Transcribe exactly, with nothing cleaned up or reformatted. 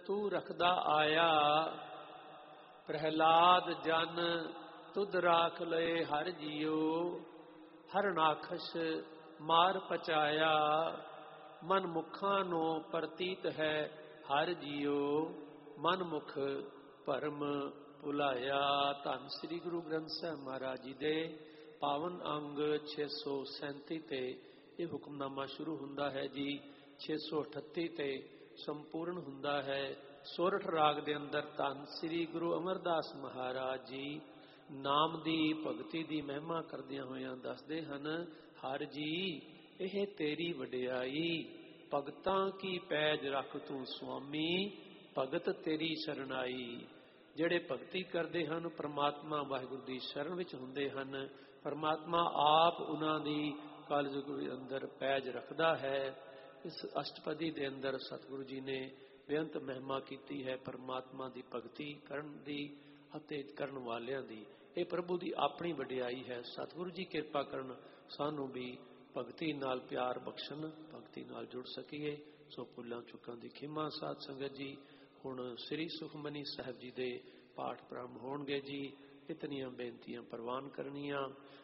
तू रखदा आया, प्रहलाद जन तुद राख लए हर जियो, हरनाखस मार पचाया, मन मुखां नो प्रतीत है हर जियो, मन मुख भरम भुलाया। धन श्री गुरु ग्रंथ साहिब महाराज जी दे पावन अंग छे सौ सैंती ते ये हुक्मनामा शुरू हुंदा है जी। छे सौ अठत्ती ते संपूर्ण हुंदा है। सोरठ राग दे अंदर धन श्री गुरु अमरदास महाराज जी नाम दी भगती दी महिमा करदियां होइयां दसदे हन, हर जी ਇਹ तेरी वडियाई, भगतां की पैज रख तू स्वामी, भगत तेरी शरणाई। ਜਿਹੜੇ ਭਗਤੀ ਕਰਦੇ ਹਨ परमात्मा वाहिगुरु ਦੀ शरण ਵਿੱਚ ਹੁੰਦੇ ਹਨ, परमात्मा ਆਪ ਉਹਨਾਂ ਦੀ ਕਲਯੁਗ ਦੇ ਅੰਦਰ ਪੈਜ ਰੱਖਦਾ ਹੈ। ਇਸ ਅਸ਼ਟਪਦੀ ਦੇ ਅੰਦਰ ਸਤਿਗੁਰੂ ਜੀ ਨੇ ਬੇਅੰਤ ਮਹਿਮਾ ਕੀਤੀ ਹੈ परमात्मा ਦੀ ਭਗਤੀ ਕਰਨ ਦੀ ਅਤੇ ਕਰਨ ਵਾਲਿਆਂ ਦੀ। ਇਹ ਪ੍ਰਭੂ ਦੀ ਆਪਣੀ ਵਡਿਆਈ ਹੈ। ਸਤਿਗੁਰੂ ਜੀ ਕਿਰਪਾ ਕਰਨ ਸਾਨੂੰ ਵੀ ਭਗਤੀ ਨਾਲ ਪਿਆਰ ਬਖਸ਼ਣ, ਭਗਤੀ ਨਾਲ ਜੁੜ ਸਕੀਏ। ਸੋ ਭੁੱਲਾਂ ਚੁੱਕਾਂ ਦੀ ਖਿਮਾ ਸਾਧ ਸੰਗਤ ਜੀ। ਹੁਣ ਸ੍ਰੀ ਸੁਖਮਨੀ ਸਾਹਿਬ ਜੀ ਦੇ ਪਾਠ ਪ੍ਰਾਰੰਭ ਹੋਣਗੇ ਜੀ। ਇਤਨੀਆਂ ਬੇਨਤੀਆਂ ਪ੍ਰਵਾਨ ਕਰਨੀਆਂ।